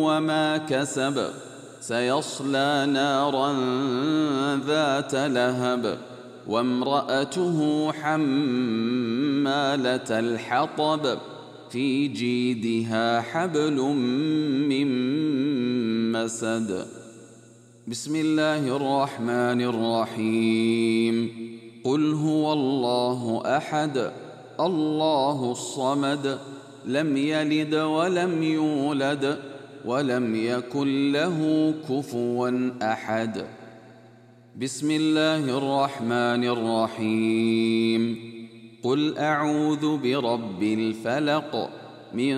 وما كسب سيصلى نارا ذات لهب وامرأته حمالة الحطب في جيدها حبل من مسد. بسم الله الرحمن الرحيم. قل هو الله أحد الله الصمد لم يلد ولم يولد ولم يكن له كفوا أحد. بسم الله الرحمن الرحيم. قل أعوذ برب الفلق من